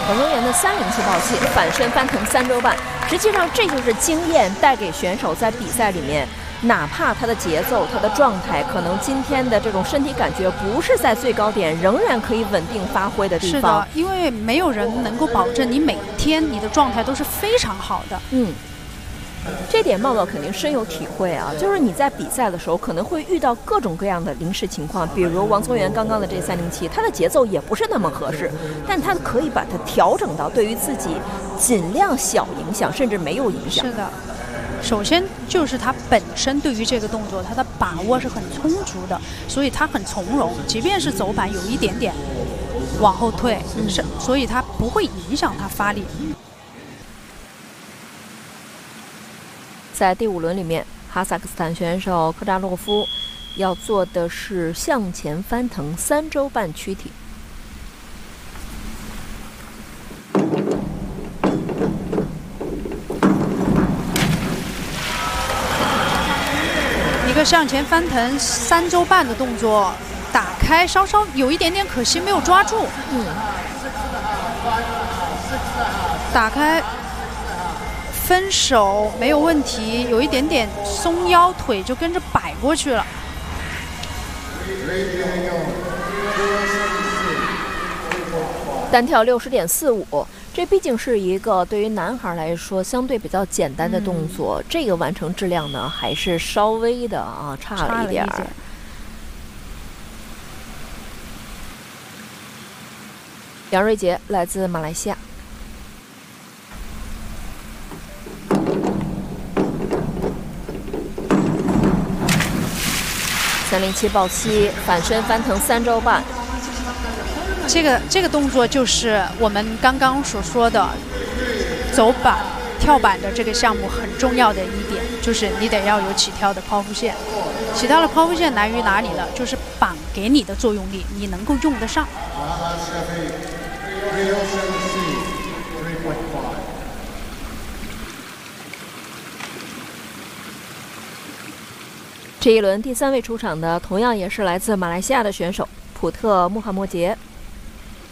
王宗源的307抱气，反身翻腾3周半。实际上，这就是经验带给选手在比赛里面，哪怕他的节奏、他的状态，可能今天的这种身体感觉不是在最高点，仍然可以稳定发挥的地方。 是的，因为没有人能够保证你每天你的状态都是非常好的。 这点茂茂肯定深有体会啊，就是你在比赛的时候可能会遇到各种各样的临时情况，比如王宗源刚刚的这307，他的节奏也不是那么合适，但他可以把它调整到对于自己尽量小影响，甚至没有影响。 是的，首先就是他本身对于这个动作，他的把握是很充足的，所以他很从容，即便是走板有一点点往后退，所以他不会影响他发力。 在第5轮里面，哈萨克斯坦选手科扎洛夫要做的是向前翻腾3周半躯体。 一个向前翻腾3周半的动作，打开稍稍有一点点可惜没有抓住。打开。分手没有问题，有一点点松腰，腿就跟着摆过去了。 单跳60.45，这毕竟是一个对于男孩来说相对比较简单的动作，这个完成质量呢还是稍微的差了一点。杨瑞杰来自马来西亚。307抱膝，反身翻腾3周半。 这个动作就是我们刚刚所说的走板、跳板的这个项目很重要的一点，就是你得要有起跳的抛物线。起跳的抛物线来于哪里呢？就是板给你的作用力，你能够用得上。 这一轮第3位出场的，同样也是来自马来西亚的选手普特穆罕默杰。